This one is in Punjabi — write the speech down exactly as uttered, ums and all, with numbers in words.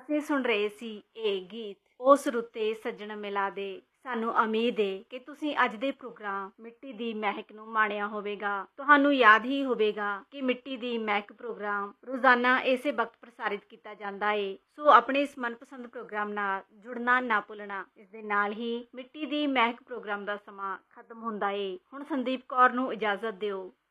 ਅਸੀਂ ਸੁਣ ਰਹੇ ਸੀ ਇਹ ਗੀਤ ਉਸ ਰੁੱਤੇ ਸੱਜਣ ਮਿਲਾ ਦੇ। ਸਾਨੂੰ ਉਮੀਦ ਹੈ ਕਿ ਤੁਸੀਂ ਅੱਜ ਦੇ ਪ੍ਰੋਗਰਾਮ ਮਿੱਟੀ ਦੀ ਮਹਿਕ ਨੂੰ ਮਾਣਿਆ ਹੋਵੇਗਾ। ਤੁਹਾਨੂੰ ਯਾਦ ਹੀ ਹੋਵੇਗਾ ਕਿ ਮਿੱਟੀ ਦੀ ਮਹਿਕ ਪ੍ਰੋਗਰਾਮ ਰੋਜ਼ਾਨਾ ਇਸੇ ਵਕਤ ਪ੍ਰਸਾਰਿਤ ਕੀਤਾ ਜਾਂਦਾ ਹੈ। ਸੋ ਆਪਣੇ ਇਸ ਮਨਪਸੰਦ ਪ੍ਰੋਗਰਾਮ ਨਾਲ ਜੁੜਨਾ ਨਾ ਭੁੱਲਣਾ। ਇਸ ਦੇ ਨਾਲ ਹੀ ਮਿੱਟੀ ਦੀ ਮਹਿਕ ਪ੍ਰੋਗਰਾਮ ਦਾ ਸਮਾਂ ਖਤਮ ਹੁੰਦਾ ਏ। ਹੁਣ ਸੰਦੀਪ ਕੌਰ ਨੂੰ ਇਜਾਜ਼ਤ ਦਿਓ।